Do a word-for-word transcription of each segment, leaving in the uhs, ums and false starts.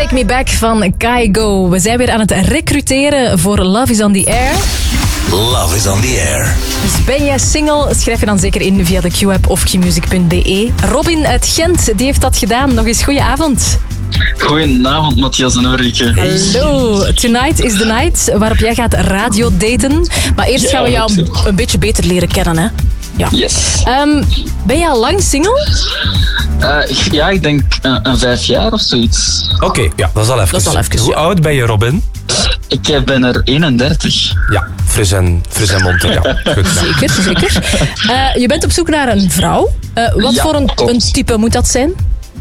Take Me Back van Kygo. We zijn weer aan het recruteren voor Love is on the Air. Love is on the Air. Dus ben jij single? Schrijf je dan zeker in via de Q-app of qmusic punt b e. Robin uit Gent, die heeft dat gedaan. Nog eens goeie avond. Goedenavond, Matthias en Ulrike. Hallo. Tonight is the night waarop jij gaat radiodaten. Maar eerst Ja, gaan we jou goed. een beetje beter leren kennen, hè? Ja. Yes. Um, ben je al lang single? Uh, ja, ik denk uh, een vijf jaar of zoiets. Oké, okay, ja, dat is al even. Dat is al even, Hoe ja. oud ben je, Robin? Ik ben er eenendertig. Ja, fris en, fris en mond. Ja, goed. Ja. Zeker, zeker. Uh, je bent op zoek naar een vrouw. Uh, wat Ja, voor een, klopt. een type moet dat zijn?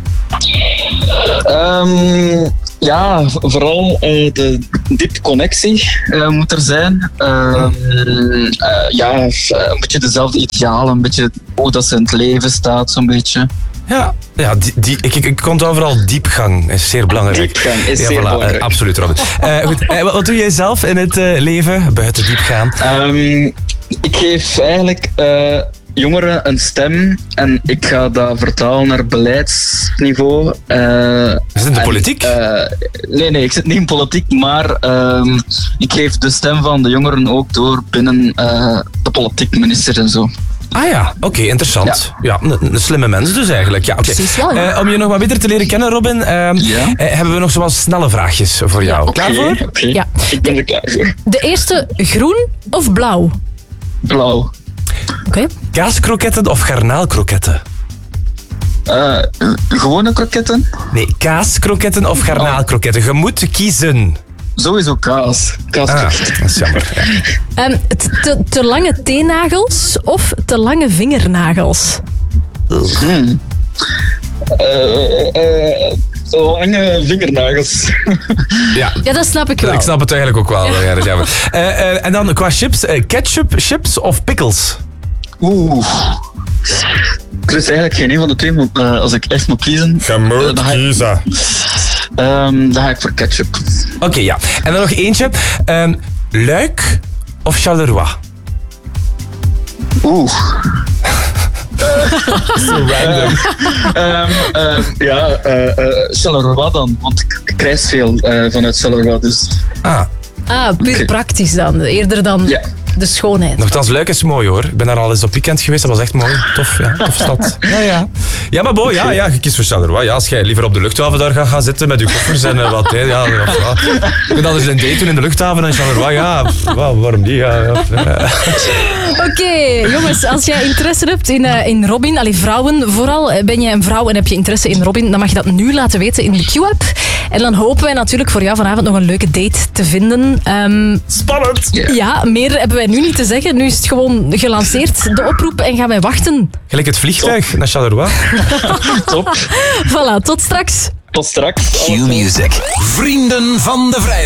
Um, ja, vooral uh, de diep connectie uh, moet er zijn. Uh, uh, ja, uh, een beetje dezelfde idealen, een beetje hoe dat ze in het leven staat, zo'n beetje. Ja, ja die, die, ik, ik, ik kon het overal diepgang is zeer belangrijk. Diepgang is ja, zeer voilà, belangrijk. uh, absoluut, Robin. Uh, goed, uh, wat, wat doe jij zelf in het uh, leven, buiten diepgaan? Um, ik geef eigenlijk uh, jongeren een stem en ik ga dat vertalen naar beleidsniveau. Uh, Is het in de en, politiek? Uh, nee, nee, ik zit niet in politiek, maar um, ik geef de stem van de jongeren ook door binnen uh, de politiek, minister en zo. Ah ja, oké, okay, interessant. Ja, ja een, een slimme mens dus eigenlijk. Ja, okay. Precies wel, ja. Uh, om je nog wat beter te leren kennen, Robin, uh, Ja. uh, hebben we nog zoals snelle vraagjes voor jou. Ja, Klaar Oké, voor? oké. Ja. Ik ben er klaar voor. De eerste, groen of blauw? Oké. Blauw. Kaaskroketten of garnaalkroketten? Uh, gewone kroketten? Nee, kaaskroketten of garnaalkroketten. Je moet kiezen. Sowieso kaas. Ah, Kaaskroketten. dat is jammer. Ja. Um, te, te lange teennagels of te lange vingernagels? Hmm. Uh, uh, lange vingernagels. Ja. Ja, dat snap ik wel. Ik snap het eigenlijk ook wel. Ja, dat is jammer. Uh, uh, en dan qua chips, uh, ketchup, chips of pickles? Oeh. Er is eigenlijk geen een van de twee, maar uh, als ik echt moet kiezen... Je moet uh, dan ga ik- kiezen. Um, dan ga ik voor ketchup. Oké, okay, ja. En dan nog eentje. Um, Luik of Charleroi? Oeh. Zo random. Um, uh, ja, uh, uh, Charleroi dan, want ik ik reis veel uh, vanuit Charleroi, dus... Ah, Ah, puur Oké. praktisch dan. Eerder dan Ja. de schoonheid. nogthans, Luik is mooi hoor. Ik ben daar al eens op weekend geweest. Dat was echt mooi. Tof, ja. Tof stad. Ja, ja. Ja, maar bo, ja, ja. Je kiest voor Charleroi. Ja, als jij liever op de luchthaven daar gaat gaan zitten met je koffers en uh, wat, hè, ja. ja, ja. Je kunt anders een date doen in de luchthaven en Charleroi. Ja, pff, wow, waarom die? Ja, ja. Oké, okay, jongens, als jij interesse hebt in, uh, in Robin, allee, vrouwen vooral, uh, ben jij een vrouw en heb je interesse in Robin, dan mag je dat nu laten weten in de Q-app. En dan hopen wij natuurlijk voor jou vanavond nog een leuke date te vinden. Um, Spannend. ja, meer hebben wij nu niet te zeggen. Nu is het gewoon gelanceerd, de oproep, en gaan wij wachten. Gelijk het vliegtuig naar Charleroi. Top. Voilà, tot straks. Tot straks. Q-Music. Vrienden van de vrijdag.